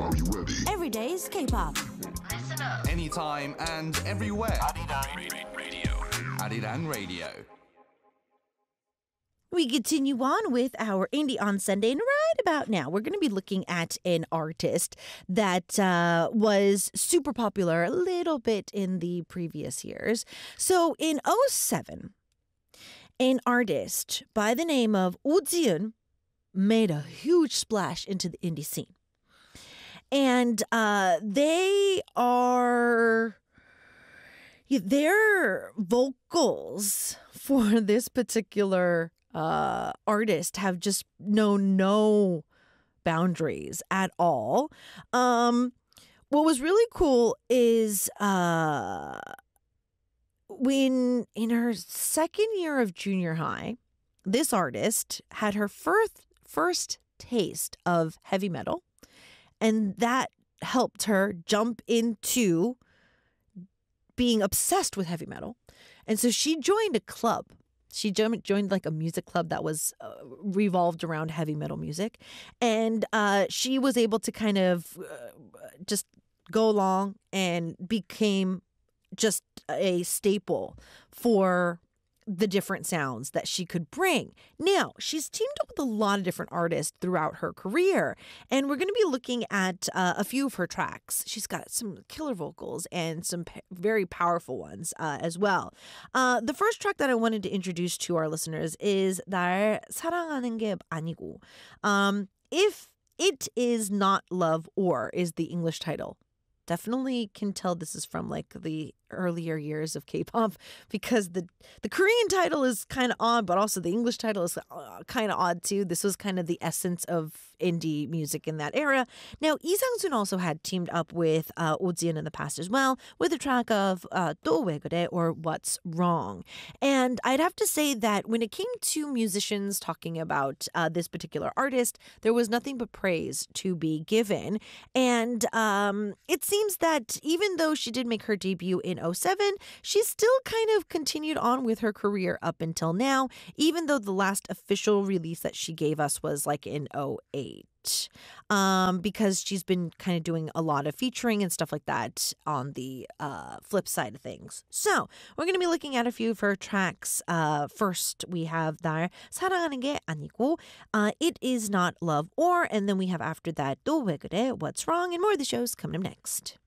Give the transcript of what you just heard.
Every day's K-pop. Anytime and everywhere. Arirang Radio. We continue on with our Indie on Sunday, and right about now, we're going to be looking at an artist that was super popular a little bit in the previous years. So in '07, an artist by the name of Woo Ji-eun made a huge splash into the indie scene. And their vocals for this particular artist have just known no boundaries at all. What was really cool is when in her second year of junior high, this artist had her first taste of heavy metal, and that helped her jump into being obsessed with heavy metal. And so she joined a club. She joined like a music club that was revolved around heavy metal music. And she was able to kind of just go along and became just a staple for the different sounds that she could bring. Now, she's teamed up with a lot of different artists throughout her career, and we're going to be looking at a few of her tracks. She's got some killer vocals and some very powerful ones as well. The first track that I wanted to introduce to our listeners is 날 사랑하는 게 아니고. If It Is Not Love Or is the English title. Definitely can tell this is from like the earlier years of K-pop, because the Korean title is kind of odd, but also the English title is kind of odd too. This was kind of the essence of indie music in that era. Now, Lee Sang-soon also had teamed up with Woo Ji-eun in the past as well with a track of 또 왜 그래, or What's Wrong. And I'd have to say that when it came to musicians talking about this particular artist, there was nothing but praise to be given. And it seems that even though she did make her debut in '07, she still kind of continued on with her career up until now, even though the last official release that she gave us was like in '08. Because she's been kind of doing a lot of featuring and stuff like that on the flip side of things. So we're going to be looking at a few of her tracks. First, we have 날 사랑하는 게 아니고, It Is Not Love Or, and then we have after that 또 왜 그래, What's Wrong, and more of the shows coming up next.